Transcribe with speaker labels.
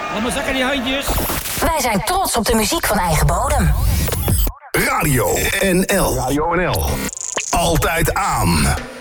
Speaker 1: Allemaal zakken die handjes.
Speaker 2: Wij zijn trots op de muziek van eigen bodem.
Speaker 3: Radio NL. Radio NL. Altijd aan.